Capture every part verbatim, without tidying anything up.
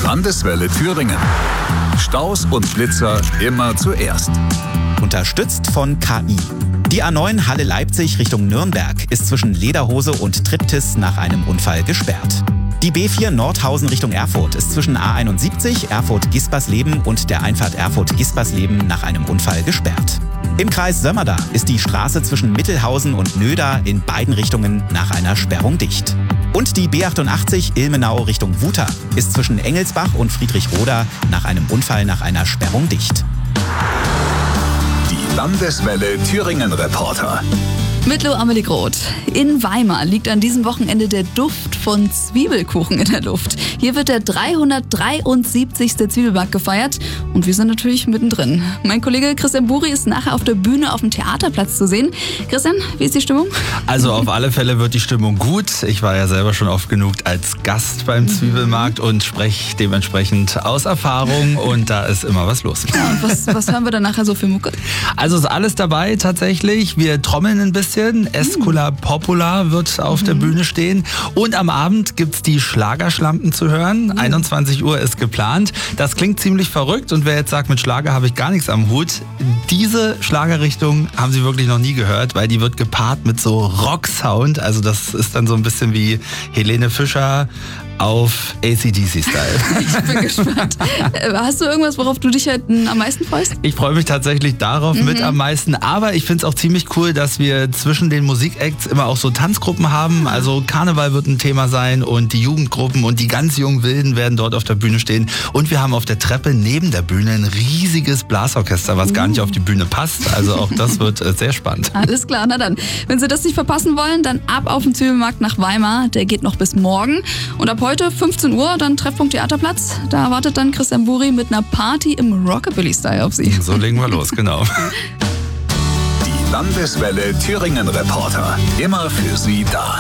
Landeswelle Thüringen. Staus und Blitzer immer zuerst. Unterstützt von K I. Die A neun Halle Leipzig Richtung Nürnberg ist zwischen Lederhose und Triptis nach einem Unfall gesperrt. Die B vier Nordhausen Richtung Erfurt ist zwischen A einundsiebzig Erfurt-Gispersleben und der Einfahrt Erfurt-Gispersleben nach einem Unfall gesperrt. Im Kreis Sömmerda ist die Straße zwischen Mittelhausen und Nöda in beiden Richtungen nach einer Sperrung dicht. Und die B achtundachtzig Ilmenau Richtung Wuta ist zwischen Engelsbach und Friedrichroda nach einem Unfall nach einer Sperrung dicht. Die Landeswelle Thüringen Reporter. Mit Lo Amelie Groth. In Weimar liegt an diesem Wochenende der Duft von Zwiebelkuchen in der Luft. Hier wird der dreihundertdreiundsiebzigste Zwiebelmarkt gefeiert und wir sind natürlich mittendrin. Mein Kollege Christian Buri ist nachher auf der Bühne auf dem Theaterplatz zu sehen. Christian, wie ist die Stimmung? Also auf alle Fälle wird die Stimmung gut. Ich war ja selber schon oft genug als Gast beim Zwiebelmarkt und spreche dementsprechend aus Erfahrung und da ist immer was los. Ja, und was, was hören wir dann nachher so für Mucke? Also ist alles dabei tatsächlich. Wir trommeln ein bisschen. Escola Popola wird auf der Bühne stehen. Und am Abend gibt es die Schlagerschlampen zu hören. Mhm. einundzwanzig Uhr ist geplant. Das klingt ziemlich verrückt. Und wer jetzt sagt, mit Schlager habe ich gar nichts am Hut, diese Schlagerrichtung haben Sie wirklich noch nie gehört, weil die wird gepaart mit so Rock-Sound. Also das ist dann so ein bisschen wie Helene Fischer auf A C D C-Style. Ich bin gespannt. Hast du irgendwas, worauf du dich halt am meisten freust? Ich freue mich tatsächlich darauf mhm. mit am meisten. Aber ich finde es auch ziemlich cool, dass wir zwischen den Musikacts immer auch so Tanzgruppen haben. Also Karneval wird ein Thema sein und die Jugendgruppen und die ganz jungen Wilden werden dort auf der Bühne stehen. Und wir haben auf der Treppe neben der Bühne ein riesiges Blasorchester, was uh. gar nicht auf die Bühne passt. Also auch das wird äh, sehr spannend. Alles klar, na dann. Wenn Sie das nicht verpassen wollen, dann ab auf den Zwiebelmarkt nach Weimar. Der geht noch bis morgen. Und ab heute fünfzehn Uhr, dann Treffpunkt Theaterplatz. Da wartet dann Christian Buri mit einer Party im Rockabilly-Style auf Sie. So legen wir los, genau. Die Landeswelle Thüringen Reporter. Immer für Sie da.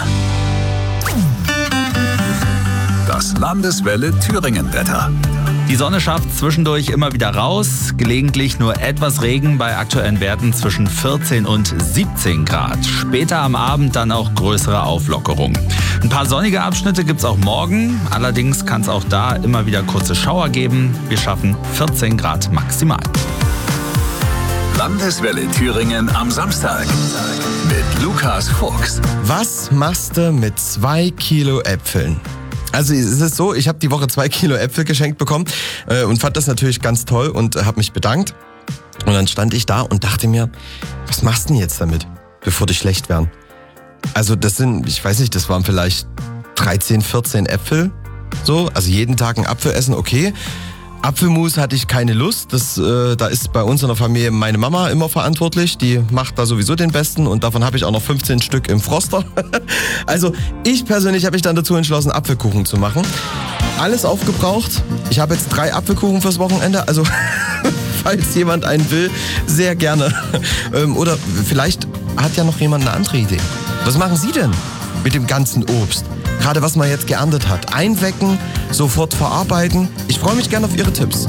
Das Landeswelle Thüringen Wetter. Die Sonne schafft zwischendurch immer wieder raus, gelegentlich nur etwas Regen bei aktuellen Werten zwischen vierzehn und siebzehn Grad. Später am Abend dann auch größere Auflockerung. Ein paar sonnige Abschnitte gibt's auch morgen, allerdings kann es auch da immer wieder kurze Schauer geben. Wir schaffen vierzehn Grad maximal. Landeswelle Thüringen am Samstag mit Lukas Fuchs. Was machst du mit zwei Kilo Äpfeln? Also es ist so, ich habe die Woche zwei Kilo Äpfel geschenkt bekommen äh, und fand das natürlich ganz toll und äh, habe mich bedankt. Und dann stand ich da und dachte mir, was machst du denn jetzt damit, bevor die schlecht werden? Also das sind, ich weiß nicht, das waren vielleicht dreizehn, vierzehn Äpfel. So, also jeden Tag einen Apfel essen, okay. Apfelmus hatte ich keine Lust. Das, äh, da ist bei uns in der Familie meine Mama immer verantwortlich. Die macht da sowieso den besten und davon habe ich auch noch fünfzehn Stück im Froster. Also ich persönlich habe mich dann dazu entschlossen, Apfelkuchen zu machen. Alles aufgebraucht. Ich habe jetzt drei Apfelkuchen fürs Wochenende. Also falls jemand einen will, sehr gerne. Ähm, oder vielleicht hat ja noch jemand eine andere Idee. Was machen Sie denn mit dem ganzen Obst? Gerade was man jetzt geerntet hat. Einwecken, sofort verarbeiten. Ich freue mich gerne auf Ihre Tipps.